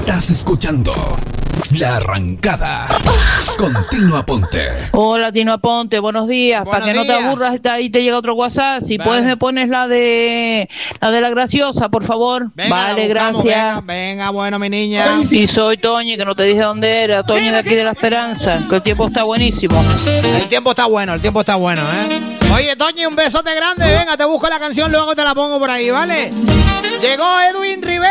Estás escuchando La Arrancada. Continua Ponte. Hola, Tino Aponte, buenos días. Para que no te aburras, ahí te llega otro WhatsApp. Si puedes, me pones la de la graciosa, por favor. Venga, vale, gracias. Venga, bueno, mi niña. Y soy Toñi, que no te dije dónde era. Toñi de aquí de La Esperanza, que el tiempo está buenísimo. El tiempo está bueno, Oye, Toñi, un besote grande. Venga, te busco la canción, luego te la pongo por ahí, ¿vale? Llegó Edwin Rivera.